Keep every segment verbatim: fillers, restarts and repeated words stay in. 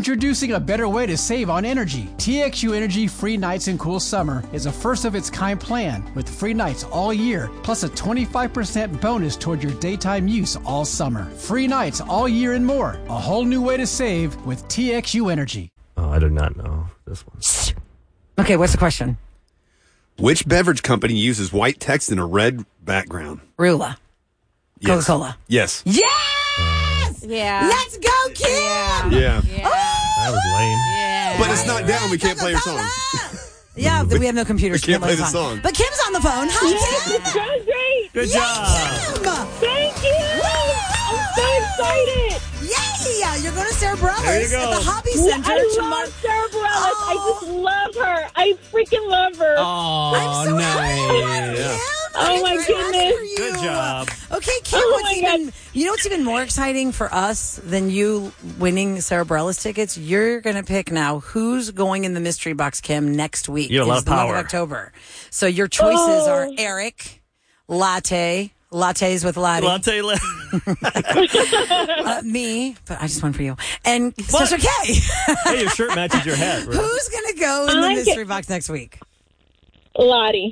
Introducing a better way to save on energy. T X U Energy Free Nights and Cool Summer is a first-of-its-kind plan with free nights all year, plus a twenty-five percent bonus toward your daytime use all summer. Free nights all year and more. A whole new way to save with T X U Energy. Oh, I do not know this one. Okay, what's the question? Which beverage company uses white text in a red background? Rula. Yes. Coca-Cola. Yes. Yes! Yeah. Let's go, Kim! Yeah. Yeah. That was lame. Yeah. But it's not down. We can't play your song. Yeah, we have no computers. We can't to play the song. But Kim's on the phone. Hi, Yes, Kim. it's going great. Good Yay, job. Kim. Thank you. I'm so excited. Yay! You're going to Sarah Bareilles There you go. at the Hobby Yeah, Center. I tomorrow. love Sarah Bareilles. Oh. I just love her. I freaking love her. Oh, I'm so happy for you, Kim. Oh, my Congrats goodness. for you. Good job. Okay, Kim, Oh, what's my even, you know what's even more exciting for us than you winning Sarah Bareilles tickets? You're going to pick now who's going in the mystery box, Kim, next week. You have a lot It's of the month power. October. So your choices Oh. are Eric, Latte, Lattes with Latte, Latte. La- uh, me, but I just won for you, and Special K. Hey, your shirt matches your hat. Right? Who's going to go in the I'm mystery box next week? Lottie.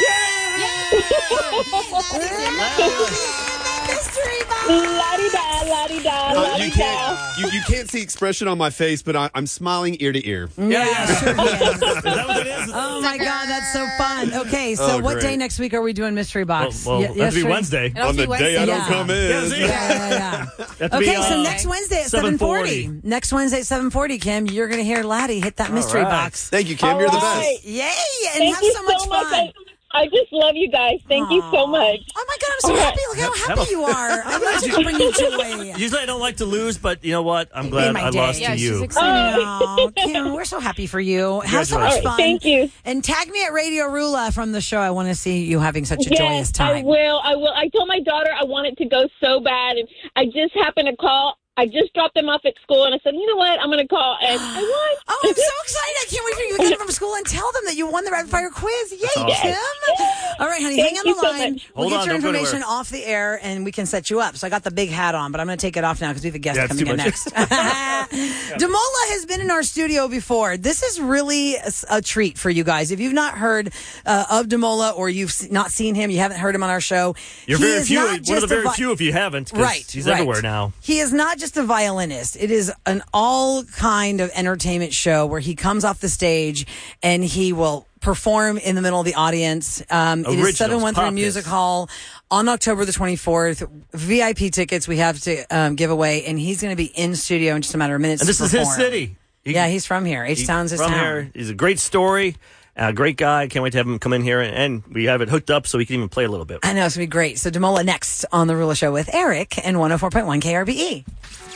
Mystery box. Lottie da, Lottie da, Uh, Lottie you da. can't. You, you can't see expression on my face, but I, I'm smiling ear to ear. Yeah, sure. Is that what it is? Oh my God, that's so fun. Okay, so Oh, what great. day next week are we doing mystery Well, box? well Ye- it has to be yesterday? Wednesday. It'll On the be Wednesday. day I don't Yeah. come in. Yeah, see? Yeah, yeah, yeah. Have to be, Okay, uh, so next Wednesday at seven forty. Next Wednesday at seven forty, Kim, you're going to hear Laddie hit that mystery right. box. Thank you, Kim. All You're the right. best. Yay! And Thank have you so much so fun. much. I, I just love you guys. Thank you so much. Oh my God, I'm so All right. happy. Look how Have happy a- you are. I love to bring you joy. Usually I don't like to lose, but you know what? I'm Made glad my I day. lost Yeah, to she's you. excited. Oh, Kim, we're so happy for you. Have so much Congratulations. fun. Thank you. And tag me at Radio Rula from the show. I want to see you having such a Yes, joyous time. I will. I will. I told my daughter I want it to go so bad, and I just happened to call. I just dropped them off at school, and I said, you know what? I'm going to call, and I won. Oh, I'm so excited. I can't wait for you to get from school and tell them that you won the rapid fire quiz. Yay, awesome. Kim. All right, honey, Thank hang on you the so line. much. We'll Hold get on, your don't go information anywhere. off the air, and we can set you up. So I got the big hat on, but I'm going to take it off now because we have a guest Yeah, it's coming too in much. next. Damola has been in our studio before. This is really a, a treat for you guys. If you've not heard uh, of Damola or you've s- not seen him, you haven't heard him on our show. You're he very is few. not One of just the a very vi- few if you haven't. 'cause Right, He's right. everywhere now. He is not just a violinist. It is an all kind of entertainment show where he comes off the stage and he will perform in the middle of the audience. Um, it is Originals, seven one three pop Music hits. Hall on October the twenty-fourth. V I P tickets we have to um, give away, and he's going to be in studio in just a matter of minutes. And this to is his perform. city. He- Yeah, he's from here. H he- Town's his from town. here. He's a great story. A great guy. Can't wait to have him come in here, and, and we have it hooked up so we can even play a little bit. I know, it's going to be great. So Damola next on The Rula Show with Eric and one oh four point one K R B E.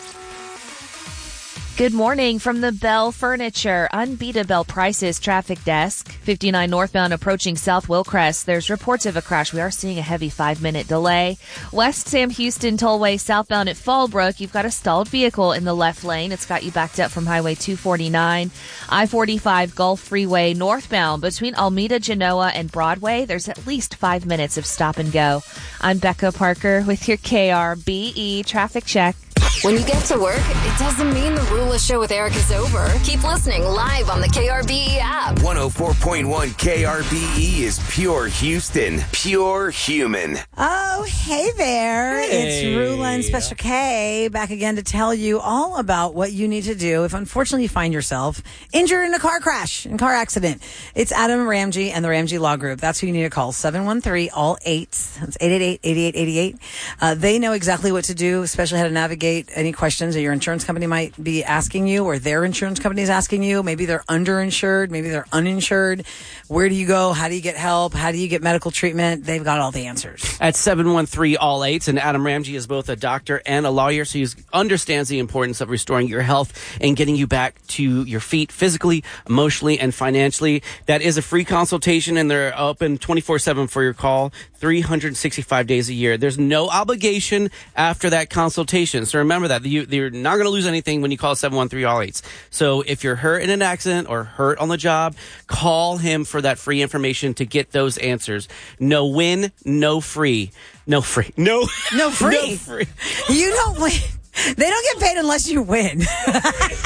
Good morning from the Bell Furniture Unbeatable Prices Traffic Desk. fifty-nine northbound approaching South Willcrest. There's reports of a crash. We are seeing a heavy five-minute delay. West Sam Houston Tollway southbound at Fallbrook. You've got a stalled vehicle in the left lane. It's got you backed up from Highway two forty-nine. I forty-five Gulf Freeway northbound between Alameda, Genoa, and Broadway. There's at least five minutes of stop and go. I'm Becca Parker with your K R B E traffic check. When you get to work, it doesn't mean the Rula Show with Eric is over. Keep listening live on the K R B E app. one oh four point one K R B E is pure Houston, pure human. Oh, hey there. It's Rula and Special K back again to tell you all about what you need to do if unfortunately you find yourself injured in a car crash, in a car accident. It's Adam Ramsey and the Ramsey Law Group. That's who you need to call. seven one three all eights. That's eight eight eight, eight eight eight eight. Uh, they know exactly what to do, especially how to navigate any questions that your insurance company might be asking you or their insurance company is asking you. Maybe they're underinsured. Maybe they're uninsured. Where do you go? How do you get help? How do you get medical treatment? They've got all the answers. At seven one three all eights, and Adam Ramsey is both a doctor and a lawyer, so he understands the importance of restoring your health and getting you back to your feet physically, emotionally, and financially. That is a free consultation, and they're open twenty-four seven for your call, three hundred sixty-five days a year. There's no obligation after that consultation, so remember that. You, you're not going to lose anything when you call seven one three all eights. So if you're hurt in an accident or hurt on the job, call him for that free information to get those answers. No win, no free. No free. No, No free. no free. You don't win. They don't get paid unless you win.